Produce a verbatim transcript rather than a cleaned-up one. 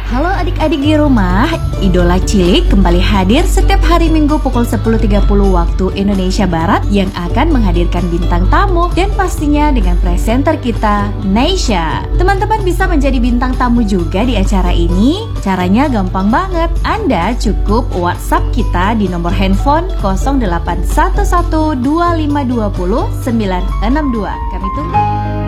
Halo adik-adik di rumah, Idola Cilik kembali hadir setiap hari Minggu pukul sepuluh tiga puluh waktu Indonesia Barat yang akan menghadirkan bintang tamu dan pastinya dengan presenter kita, Neysha. Teman-teman bisa menjadi bintang tamu juga di acara ini. Caranya gampang banget. Anda cukup WhatsApp kita di nomor handphone nol delapan satu satu dua lima dua nol sembilan enam dua. Kami tunggu.